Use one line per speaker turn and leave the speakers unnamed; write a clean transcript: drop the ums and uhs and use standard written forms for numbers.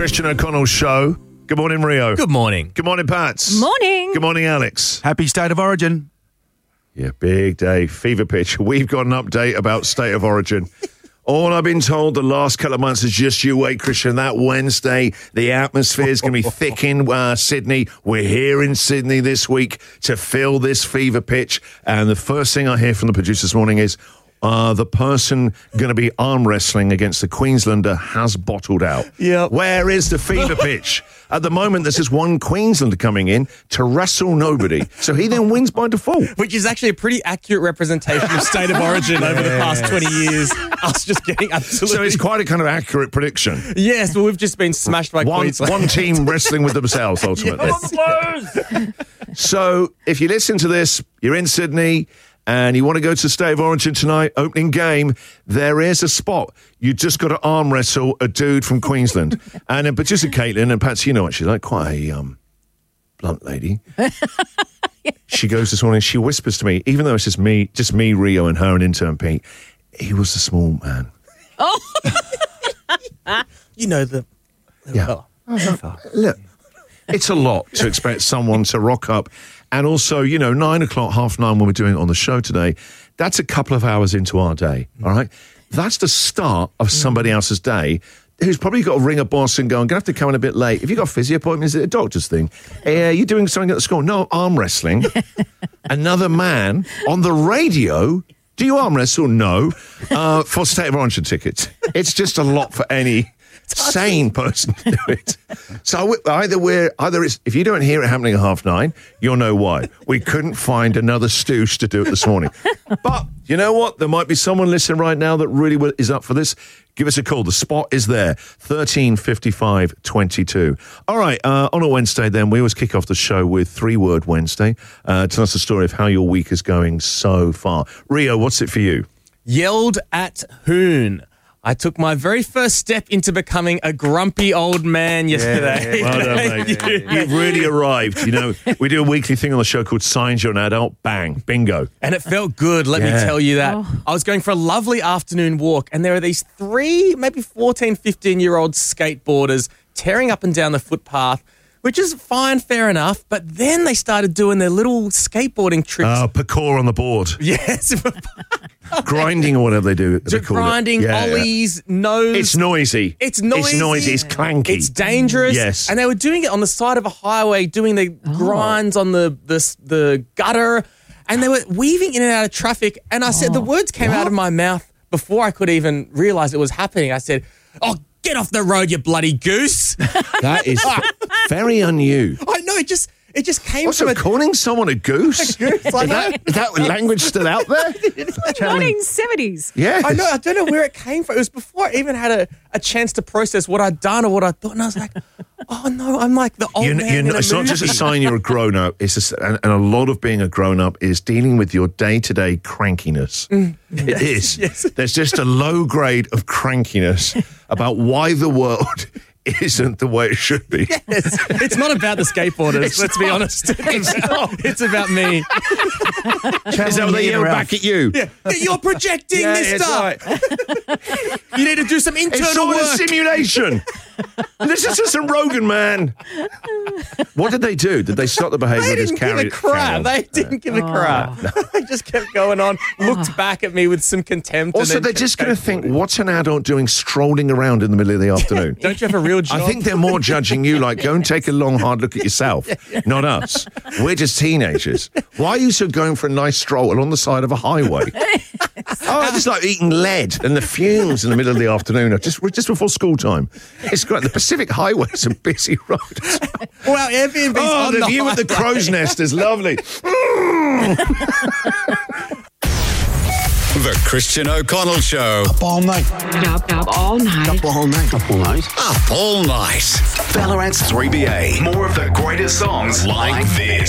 Christian O'Connell Show. Good morning, Rio.
Good morning.
Good morning, Pats.
Morning.
Good morning, Alex.
Happy State of Origin.
Yeah, big day. Fever pitch. We've got an update about State of Origin. All I've been told the last couple of months is just you wait, Christian. That Wednesday, the atmosphere is going to be thick in Sydney. We're here in Sydney this week to feel this fever pitch. And the first thing I hear from the producer this morning is the person going to be arm wrestling against the Queenslander has bottled out.
Yep.
Where is the fever pitch? At the moment, there's just one Queenslander coming in to wrestle nobody. So he then wins by default.
Which is actually a pretty accurate representation of State of Origin over the past 20 years. Us just getting absolutely...
So it's quite a kind of accurate prediction.
Yes, well, we've just been smashed by Queensland.
One team wrestling with themselves, ultimately.
Yes.
So if you listen to this, you're in Sydney and you want to go to State of Origin tonight, opening game, there is a spot. You just got to arm wrestle a dude from Queensland. And then producer Caitlin, and Patsy, you know what she's like, quite a blunt lady. She goes this morning, she whispers to me, even though it's just me, Rio, and her and intern Pete, he was a small man.
Oh.
You know the
Yeah. Look, it's a lot to expect someone to rock up. And also, 9 o'clock, 9:30 when we're doing it on the show today, that's a couple of hours into our day, all right? That's the start of somebody else's day who's probably got to ring a boss and go, I'm going to have to come in a bit late. Have you got a physio appointment? Is it a doctor's thing? Are you doing something at the school? No, arm wrestling. Another man on the radio. Do you arm wrestle? No. For State of Origin tickets. It's just a lot for any sane person to do it. So either it's, if you don't hear it happening at 9:30, you'll know why. We couldn't find another stooge to do it this morning. But you know what? There might be someone listening right now that really is up for this. Give us a call. The spot is there. 1355 22. All right. On a Wednesday, then, we always kick off the show with 3-Word Wednesday. Tell us the story of how your week is going so far. Rio, what's it for you?
Yelled at Hoon. I took my very first step into becoming a grumpy old man yesterday.
Well done, mate. You've really arrived. We do a weekly thing on the show called Signs You're an Adult. Bang. Bingo.
And it felt good, let me tell you that. Oh. I was going for a lovely afternoon walk, and there are these 3, maybe 14, 15-year-old skateboarders tearing up and down the footpath, which is fine, fair enough. But then they started doing their little skateboarding tricks.
Parkour on the board.
Yes.
Grinding or whatever they do.
Grinding, ollies, nose.
It's noisy.
It's noisy.
It's clanky.
It's dangerous.
Yes.
And they were doing it on the side of a highway, doing the grinds on the gutter. And they were weaving in and out of traffic. And I said, the words came out of my mouth before I could even realize it was happening. I said, get off the road, you bloody goose.
That is very unusual.
I know, it just came
also,
from
calling someone a goose?
a goose.
Is that language still out there?
1970s.
Yes.
I know, I don't know where it came from. It was before I even had a chance to process what I'd done or what I thought. And I was like, oh no, I'm like the old man in a
It's not just a
movie.
sign you're a grown-up. And a lot of being a grown-up is dealing with your day-to-day crankiness. It is.
Yes.
There's just a low grade of crankiness about why the world isn't the way it should be.
Yes. It's not about the skateboarders, let's be honest. It's about me.
Is that what they yell back at you?
Yeah. You're projecting, mister.
Right.
You need to do some
It's
internal
all a
work.
simulation. Listen to some Rogan, man. What did they do? Did they stop the behaviour?
They
or just
didn't give
carry
a crap. They didn't give a crap. They just kept going on, looked back at me with some contempt.
Also,
and
they're
then
just
kept
going to
going
think, what's an adult doing strolling around in the middle of the afternoon?
Don't you have a real job?
I think they're more judging you like, go and take a long, hard look at yourself, not us. We're just teenagers. Why are you so going for a nice stroll along the side of a highway? I just like eating lead and the fumes in the middle of the afternoon, just before school time. It's great. The Pacific Highway is a busy road.
Well, Airbnb's on
the view at the crow's nest is lovely.
The Christian O'Connell Show.
Up all night.
Up all night.
Up all night. Up all night.
Up all night. Ballarat's 3BA. More of the greatest songs like this.